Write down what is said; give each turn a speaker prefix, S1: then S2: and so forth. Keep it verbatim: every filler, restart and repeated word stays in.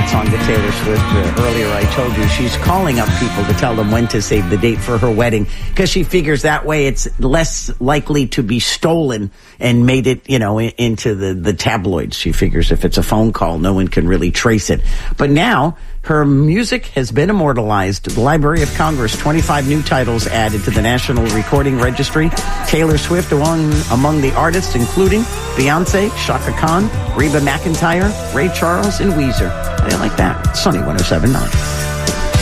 S1: that song to Taylor Swift. Uh, earlier I told you she's calling up people to tell them when to save the date for her wedding because she figures that way it's less likely to be stolen and made it, you know, in, into the, the tabloids. She figures if it's a phone call, no one can really trace it. But now her music has been immortalized. The Library of Congress, twenty-five new titles added to the National Recording Registry. Taylor Swift among, among the artists, including Beyonce, Chaka Khan, Reba McEntire, Ray Charles, and Weezer. How do you like that? Sunny one oh seven point nine.